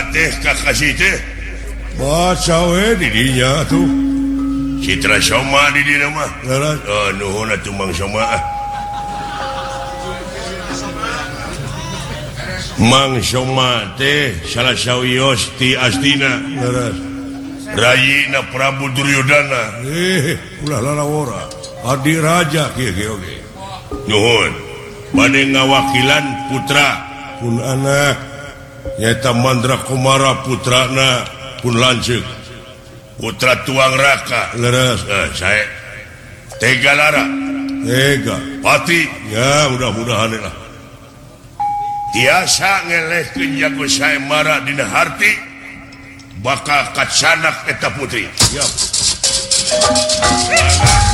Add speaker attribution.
Speaker 1: teh kasih teh
Speaker 2: didinya tuh
Speaker 1: Citra Soma di mah nuhun atuh Mang Soma Mang Soma teh salah sawios ti Astina Rayina Prabu Duryodana
Speaker 2: ulah lalawara Adi Raja kieu oge
Speaker 1: nuhun bade ngawakilan putra
Speaker 2: pun anak
Speaker 1: nyata Mandra Kumara putrana pun lanceuk putra tuang raka
Speaker 2: leres
Speaker 1: saya Tega Lara Pati
Speaker 2: ya mudah-mudahan lah
Speaker 1: tiasa ngelehkeun jago saya mara dina harti bakal kacanak eta putri
Speaker 2: siap